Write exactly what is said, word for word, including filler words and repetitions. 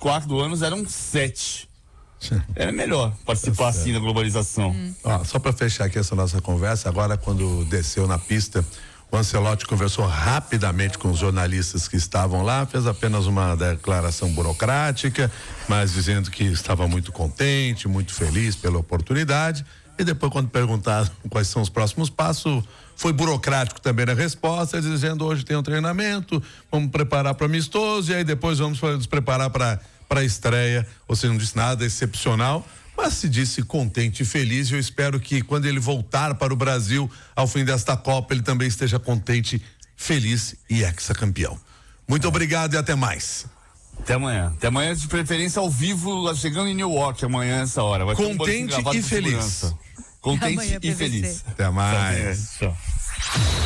quatro anos eram sete. Era melhor participar assim da globalização. Hum. Ó, só para fechar aqui essa nossa conversa, agora quando desceu na pista, o Ancelotti conversou rapidamente com os jornalistas que estavam lá, fez apenas uma declaração burocrática, mas dizendo que estava muito contente, muito feliz pela oportunidade, e depois quando perguntaram quais são os próximos passos, foi burocrático também na resposta, dizendo hoje tem um treinamento, vamos preparar para amistoso e aí depois vamos nos preparar para para a estreia, ou seja, não disse nada excepcional, mas se disse contente e feliz, e eu espero que quando ele voltar para o Brasil ao fim desta Copa, ele também esteja contente, feliz e hexacampeão. Muito é. obrigado e até mais. Até amanhã. Até amanhã, de preferência ao vivo, chegando em Newark amanhã essa hora. Vai contente um e feliz. Contente e feliz. Até mais. Até mais. Tchau.